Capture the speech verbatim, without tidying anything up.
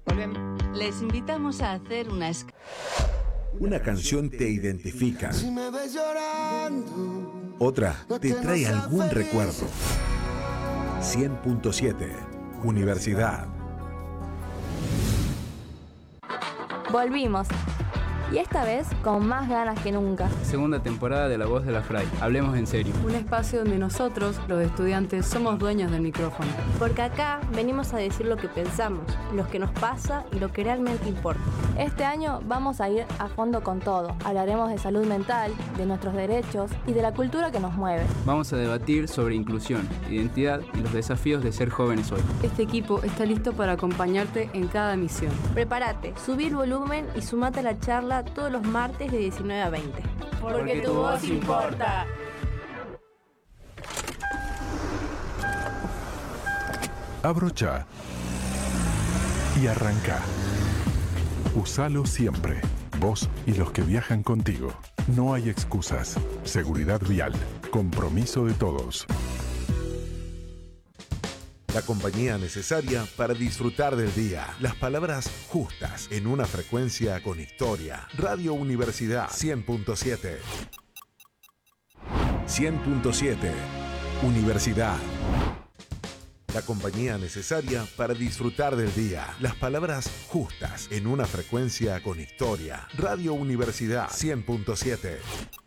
Volvemos. Les invitamos a hacer una escala. Una canción te identifica. Si me ves llorando, Otra te trae algún recuerdo. cien punto siete Universidad. Volvimos. Y esta vez con más ganas que nunca. Segunda temporada de La Voz de la Fray. Hablemos en serio. Un espacio donde nosotros, los estudiantes, somos dueños del micrófono. Porque acá venimos a decir lo que pensamos, lo que nos pasa y lo que realmente importa. Este año vamos a ir a fondo con todo. Hablaremos de salud mental, de nuestros derechos y de la cultura que nos mueve. Vamos a debatir sobre inclusión, identidad y los desafíos de ser jóvenes hoy. Este equipo está listo para acompañarte en cada emisión. Prepárate, subí el volumen y sumate a la charla todos los martes de diecinueve a veinte. Porque, Porque tu voz importa. Abrocha y arranca. Usalo siempre. Vos y los que viajan contigo. No hay excusas. Seguridad vial. Compromiso de todos. La compañía necesaria para disfrutar del día. Las palabras justas en una frecuencia con historia. Radio Universidad cien punto siete. cien punto siete. Universidad. La compañía necesaria para disfrutar del día. Las palabras justas en una frecuencia con historia. Radio Universidad cien punto siete.